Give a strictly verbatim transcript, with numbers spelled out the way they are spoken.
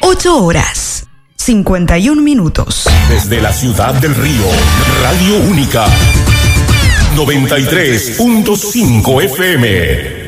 ocho horas, cincuenta y un minutos. Desde la ciudad del Río, Radio Única, noventa y tres punto cinco F M.